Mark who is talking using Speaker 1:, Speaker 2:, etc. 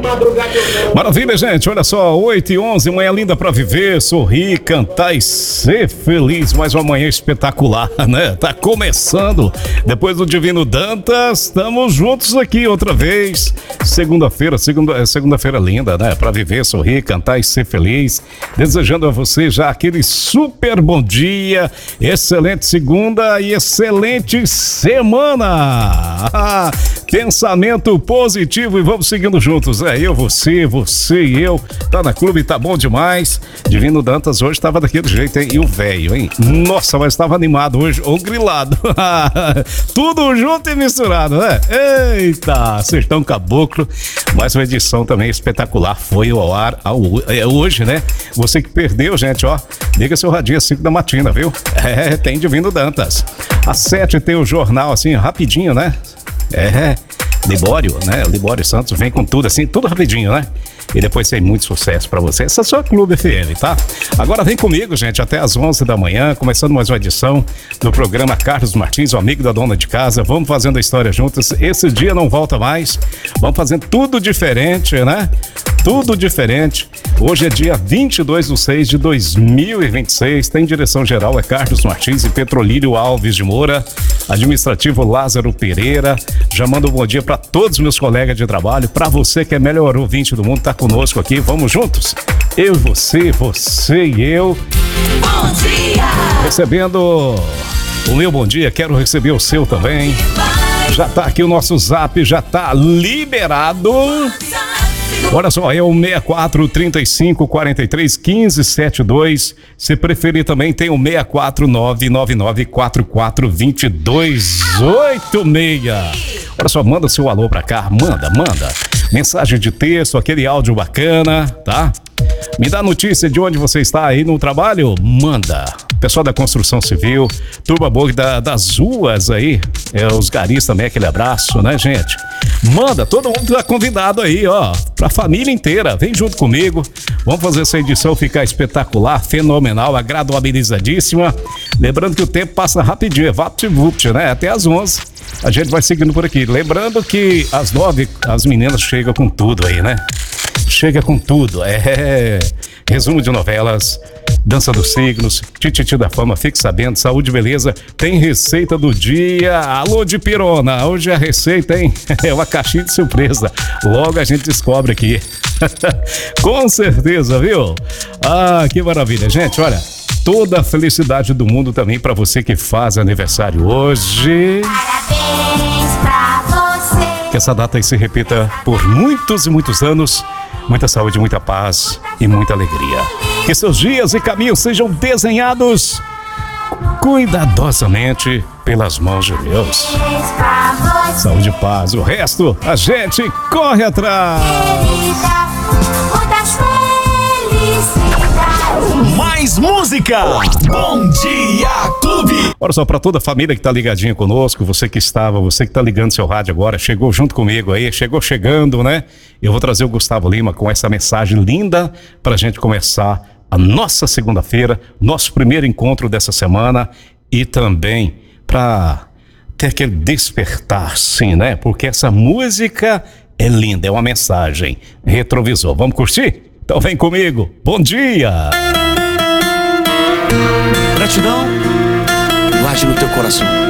Speaker 1: Maravilha, gente, olha só, 8h11, manhã linda pra viver, sorrir, cantar e ser feliz. Mais uma manhã espetacular, né? Tá começando, depois do Divino Dantas, estamos juntos aqui outra vez. Segunda-feira linda, né? Pra viver, sorrir, cantar e ser feliz. Desejando a você já aquele super bom dia, excelente segunda e excelente semana. Pensamento positivo e vamos seguindo juntos, eu, você e eu, tá na clube, tá bom demais. Divino Dantas hoje tava daquele jeito, hein? E o velho, hein? Nossa, mas tava animado hoje, ou grilado. Tudo junto e misturado, né? Eita, Sertão Caboclo, mais uma edição também espetacular, foi ao ar hoje, né? Você que perdeu, gente, ó, liga seu radinho às 5 da matina, viu? Tem Divino Dantas. Às 7 tem o jornal, assim, rapidinho, né? Libório, né? Libório Santos vem com tudo assim, tudo rapidinho, né? E depois tem muito sucesso pra você. Essa é a sua Clube FM, tá? Agora vem comigo, gente, até às 11 da manhã, começando mais uma edição do programa Carlos Martins, o amigo da dona de casa. Vamos fazendo a história juntos. Esse dia não volta mais. Vamos fazendo tudo diferente, né? Tudo diferente. Hoje é dia 22/6/2026. Tem direção geral, é Carlos Martins e Petrolírio Alves de Moura. Administrativo Lázaro Pereira. Já mando um bom dia para todos os meus colegas de trabalho. Para você que é melhor ouvinte do mundo, tá conosco aqui. Vamos juntos. Eu e você e eu.
Speaker 2: Bom dia!
Speaker 1: Recebendo o meu bom dia, quero receber o seu também. Já tá aqui o nosso zap, já tá liberado. Olha só, é o 64 35 43 15 72. Se preferir também tem o 64 999 44 22 86. Olha só, manda seu alô pra cá, manda. Mensagem de texto, aquele áudio bacana, tá? Me dá notícia de onde você está aí no trabalho? Manda. Pessoal da construção civil, turma boa das ruas aí, os garis também, aquele abraço, né, gente? Manda, todo mundo tá convidado aí, ó, pra família inteira, vem junto comigo, vamos fazer essa edição ficar espetacular, fenomenal, agradávelizadíssima. Lembrando que o tempo passa rapidinho, é vapt-vupt, né? Até às 11, a gente vai seguindo por aqui. Lembrando que às 9, as meninas chegam com tudo aí, né? Chega com tudo, resumo de novelas, dança dos signos, tititi da fama, fique sabendo, saúde e beleza, tem receita do dia. Alô de pirona, hoje a receita, hein? É uma caixinha de surpresa, logo a gente descobre aqui. Com certeza, viu? Ah, que maravilha, gente, olha, toda a felicidade do mundo também para você que faz aniversário hoje.
Speaker 2: Parabéns pra você.
Speaker 1: Que essa data aí se repita por muitos e muitos anos. Muita saúde, muita paz e muita alegria. Que seus dias e caminhos sejam desenhados cuidadosamente pelas mãos de Deus. Saúde e paz. O resto a gente corre atrás.
Speaker 3: Mais música! Bom Dia Clube!
Speaker 1: Olha só, para toda a família que tá ligadinha conosco, você que tá ligando seu rádio agora, chegou junto comigo aí, chegando, né? Eu vou trazer o Gustavo Lima com essa mensagem linda pra gente começar a nossa segunda-feira, nosso primeiro encontro dessa semana e também pra ter aquele despertar, sim, né? Porque essa música é linda, é uma mensagem. Retrovisor, vamos curtir? Então vem comigo, bom dia!
Speaker 3: Gratidão, guarde no teu coração.